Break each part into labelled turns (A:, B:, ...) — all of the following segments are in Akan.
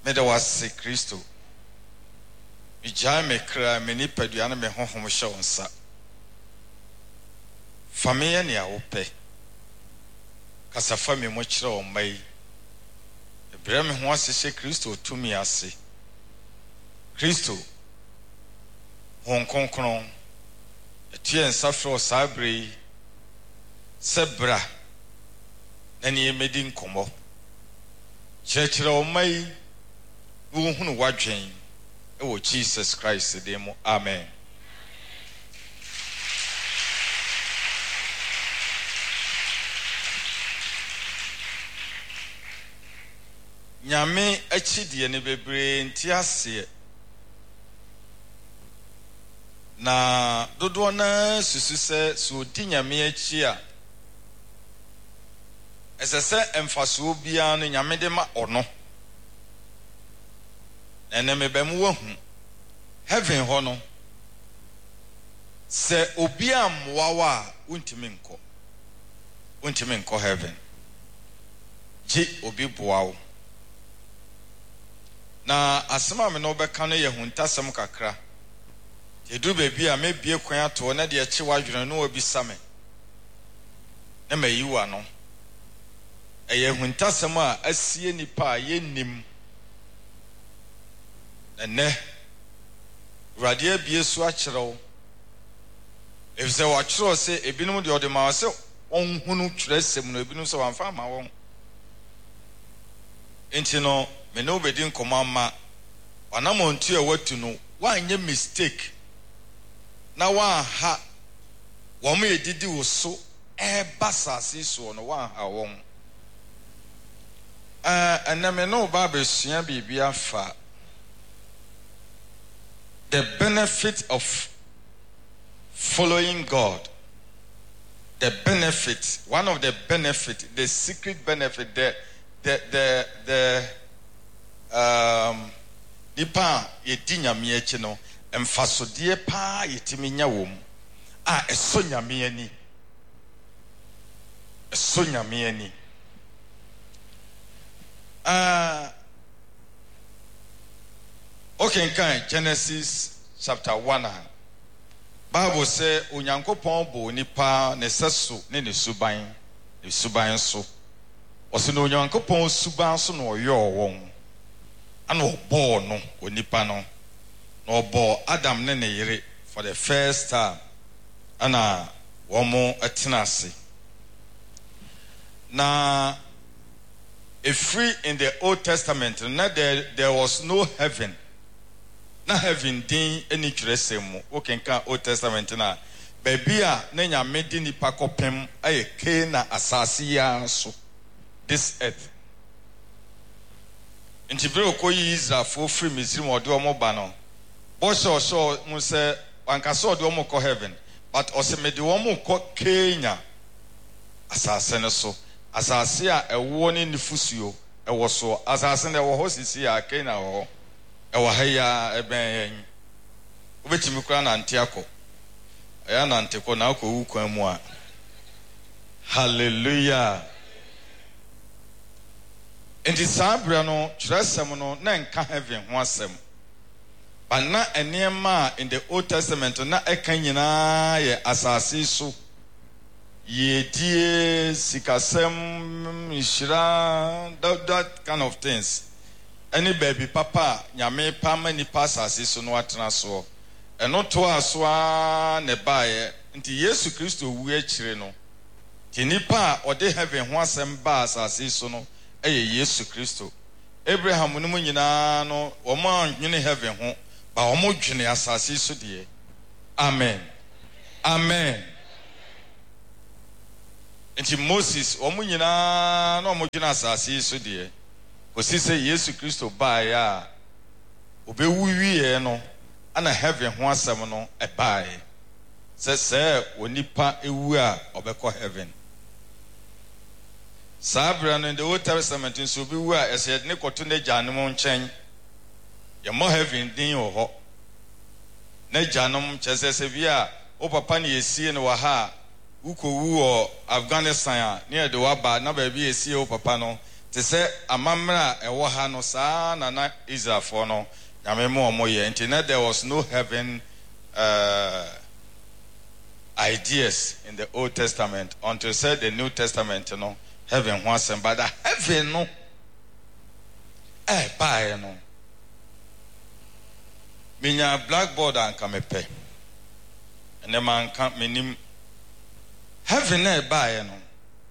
A: Meda wase Kristo. Mijai me kra me nipadua na me honhom hye wonsa. Famia ne a wope. Kasafa me mo kire o mai. Ebra me ho asese Kristo tumi ase. Kristo hon konkron etie nsafro sabre sebra na ne medi nkomo. Chekire o mai wo hunu wadwen ewo Jesus Christ demo. Amen. Nyame achidie ne bebre nti ase na dodo na susu se so di nyame achi a esese emfaso bia no nyame de ma ono ene mebam wahu heaven ho no se obi amwawa untimi nko heaven ji obi boawo na asema me no beka no ye huntasem kakra edu bebi a mebie kwan ato na de echi wadwene no obi same na mayiwa no eye huntasem a asie nipa a yennim ene radia bie so akyerew efse wa kyerɛw se ebinum de odema se onhunu kyerɛsem no ebinum se wanfa ma won enti no me no bedi nkɔmɔ ama wanamontu a watu no wanye mistake na ha wɔn edidi wo so basasi so no ha wɔn me no ba besua bibia fa the benefit of following God. The benefit, one of the benefit, the secret benefit, nipa yedi nyame achi no emfasodie pa yetimi nya wom eso nyame ani okay, kan Genesis chapter 1 Bible say onyankopon bo nipa ne seso ne ne suban so oso no onyankopon suban so no oyo won ana obo no onipa no na obo Adam ne yere for the first time ana womo atenase na free in the Old Testament na there was no heaven na heaven din any kyerɛsɛm okay kan Old Testament na baby a na nyame di nipa kopem aye Kana asase ya so this earth nti bere okoyi Israel for free Misrim ode omo ba no bo so mu se ankasa ode omo kɔ heaven but osemede omo kɔ Kenya asase ne so asase a ɛwɔ ne nifusuo ɛwɔ so asase ne ɛwɔ hɔ sisi a Kenya hɔ ɛwɔ ha ya ɛbɛn obetimi kura na nte akɔ ɛya na nte kɔ na akɔ wu kwan mu a hallelujah enti sabra no kyerɛsɛm no na nka heaven ho asɛm but na enema in the Old Testament na ɛka nyinaa yɛ asase so yedie sikasɛm nhyira that kind of things any baby papa nyame pama ni pasase so no atena so eno to aso a ne bae nti Yesu Kristo wu akire no ti nipa ode heaven ho asɛm ba asase so no eye Yesu Kristo Abraham no nyina no wo ma nwene heaven ho ba wo mo dwene asase so de amen nti Moses wo mo nyina no mo dwene asase so de kosi se Yesu Kristo ba ya obewu wiye no ana heaven ho asɛm no ɛbae sɛ onipa ewu a obekɔ heaven sabra no in the Old Testament nso bi wu a ɛsɛ ne kɔto ne gyanom nkyɛn yɛ mo heaven din wɔ hɔ ne gyanom kyɛsɛ bi a o papa ne yesie no wɔ ha ukowu wɔ Afghanistan a ne de waba na ba bi yesie o papa no te say amamra ewo ha no saa na Israel for no nyame mo omoye nti there was no heaven ideas in the Old Testament until said the New Testament heaven ho asem but the heaven no bye no minya blackboard anka mepe ene man kan menim heaven bye no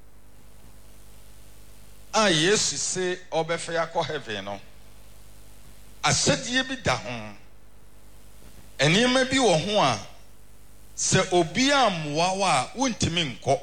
A: yesu say obefa yakọ heaven no asedie bi da ho enema bi wo ho a se obi amwawa wontimi nkọ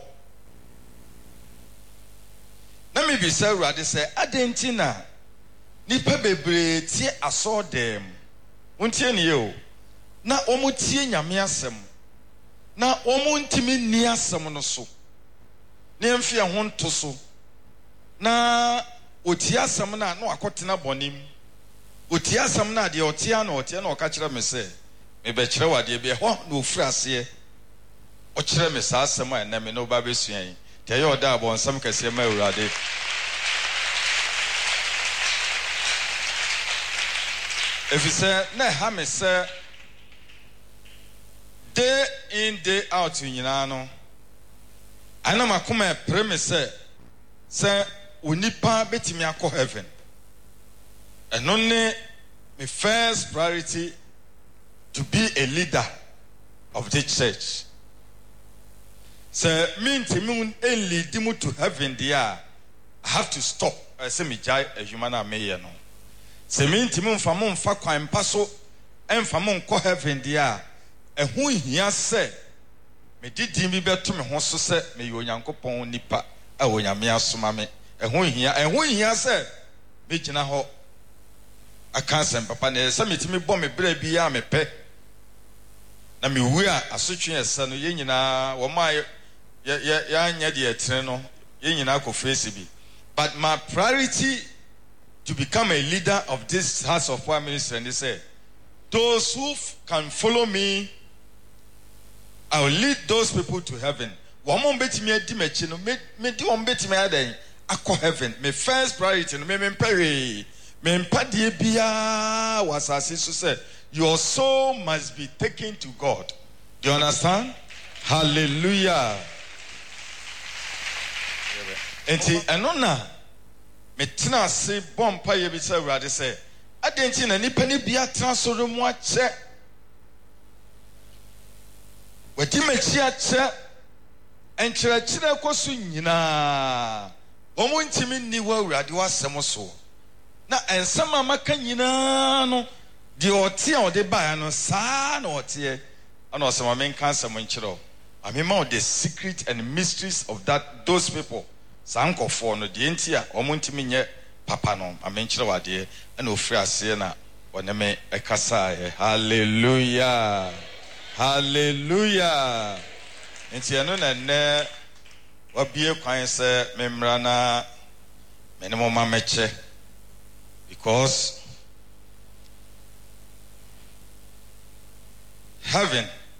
A: na me bi say urade say adentina nipa bebre tie asodem wontie ne o na omutie nyame asem na omuntimi ni asem no so ne mfia ho nto so na otie asem na akotena bonim otie asem na de otie na oka kire me se me be kire wade be ho na ofura ase o kire me sa asem a na me no ba besuan te ye oda abonsam kase ma urade if you say na ha me say day in day out nyina no ana makoma premise say onipa betimi akọ heaven and only my first priority to be a leader of the church. So mean lead them to heaven there. I have to stop. I say me jai a human mayor no. Se mean timon famon fa kwan paso and famon ko heaven there. And who here said me did me better me hoso say me yonyankopon nipa a wonyame asoma me. And who here said me jina ho I can't send papa ne say me timi bo me bra bia me pe na me wu a asotwe esa no ye nyina wo ma ya anya de etre no ye nyina ko face bi but my priority to become a leader of this house of prayer ministry and they say those who can follow me I will lead those people to heaven wo mo betimi adi machi no me di wo betimi adan akọ heaven my first priority no me pray mempadie bia wasase so say your soul must be taken to God. Do you understand? Hallelujah. Enti enona metena se bompa ye bi say urade say adenti na nipa ne bia transoro mu ache wadi machi ache enkyerɛkyerɛ koso nyina omuntimi ni wa urade wasɛm so na ensama maka nyina no de ote a ode baa no saa na ote ana osema men cancer mo nkyerɛ amema the secret and mysteries of those people sankofo no de enti a omuntimi nye papa no amenkyerɛ wade ana ofiri ase na oneme ekasa hallelujah hallelujah enti eno na ne wabie kwan sɛ memra na menemo mameche because heaven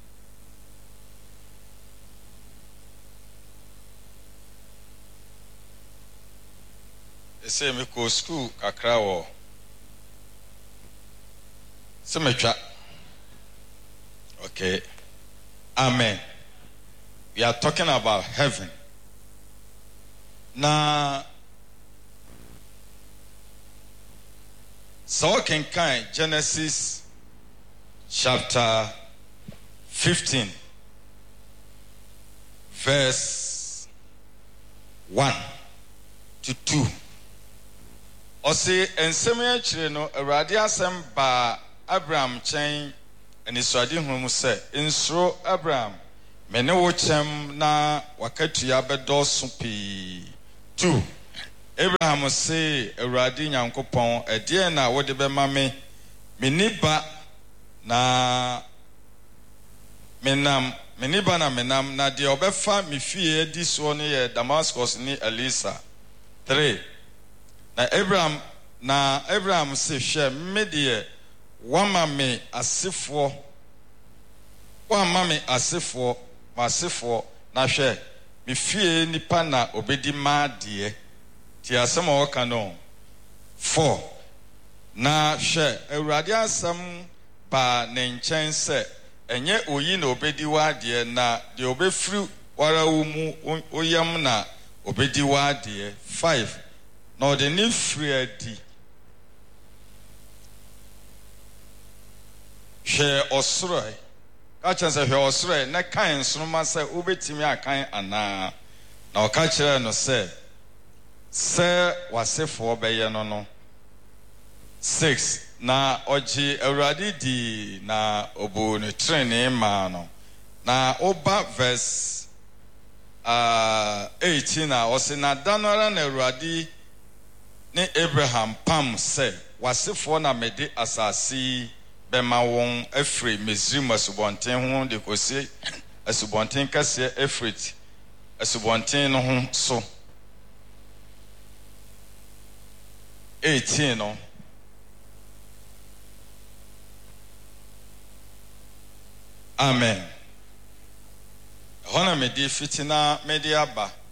A: they say me go school kakra wo semetwa okay amen we are talking about heaven na so can kind Genesis chapter 15 verse 1 to 2 Ose enseme chire no awurade asem ba Abraham chen ani suade hu se nsuro Abraham me ne wo chem na wakatua bedoso pi 2 Abraham say awurade nyankopon ede na wo de be ma me niba na menam na de obefa me fie di so ne ye Damascus ni Elisa 3 na Abraham say hwe me de wama me asefo na hwe me fie nipa na obedi ma de ti asɛm a wɔka no 4 na hwɛ Awurade asɛm ba ne nkyɛn sɛ ɛnyɛ oyi na obedi w'adeɛ na deɛ obɛfiri wara wo mu oyam na obedi w'adeɛ 5 na ɔde ne firi adi hwɛ ɔsoro ka kyerɛ sɛ hwɛ ɔsoro na kan nsoroma sɛ wobɛtumi akan anaa na ɔka kyerɛ no sɛ wasefoɔ bɛyɛ no 6 na ɔgye Awurade di na ɔbɔ ne trenee maa no na ɔba verse 18 na ɔsɛ na da no ara na Awurade ne Abraham pam sɛ wasefoɔ na mede asase yi bɛma wɔn afiri Misraim asubɔnten ho de kɔsi asubɔnten kɛseɛ Efrit asubɔnten no ho so 18 no amen. Hona mede fitina mede aba